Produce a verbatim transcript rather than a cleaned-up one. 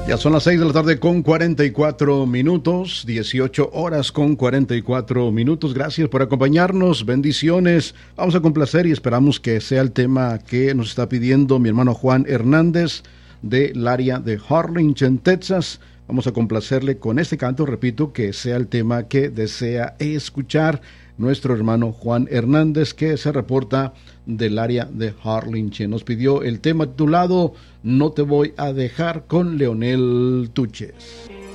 Ya son las seis de la tarde con cuarenta y cuatro minutos, dieciocho horas con cuarenta y cuatro minutos. Gracias por acompañarnos, bendiciones. Vamos a complacer y esperamos que sea el tema que nos está pidiendo mi hermano Juan Hernández del área de Harlingen, Texas. Vamos a complacerle con este canto, repito, que sea el tema que desea escuchar nuestro hermano Juan Hernández, que se reporta del área de Harlingen. Nos pidió el tema titulado No te voy a dejar, con Leonel Tuches.